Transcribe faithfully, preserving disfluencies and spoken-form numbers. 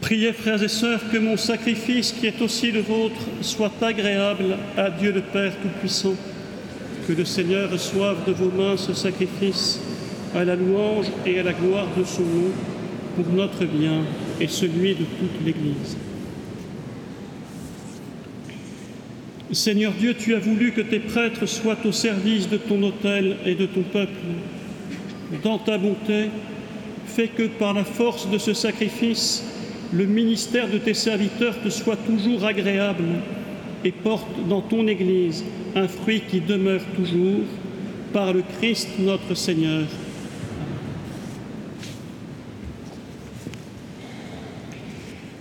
Priez, frères et sœurs, que mon sacrifice, qui est aussi le vôtre, soit agréable à Dieu le Père Tout-Puissant. Que le Seigneur reçoive de vos mains ce sacrifice à la louange et à la gloire de son nom, pour notre bien et celui de toute l'Église. Seigneur Dieu, tu as voulu que tes prêtres soient au service de ton autel et de ton peuple. Dans ta bonté, fais que par la force de ce sacrifice, le ministère de tes serviteurs te soit toujours agréable et porte dans ton Église un fruit qui demeure toujours, par le Christ notre Seigneur.